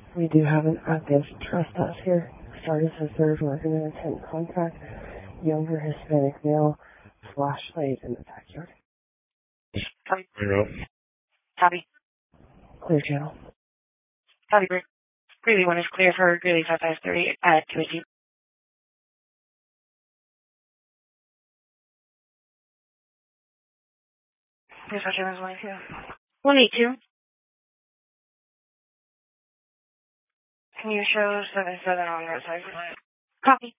We do have an active trespass here. Started as a third worker in intent contact. Younger Hispanic male. Flashlight in the backyard. Copy. Copy. Clear channel. Copy, Brick. Greeley 1 is clear for Greeley 5530 at 218. Dispatch Evans 182. 182. Can you show 77 on the roadside? Copy.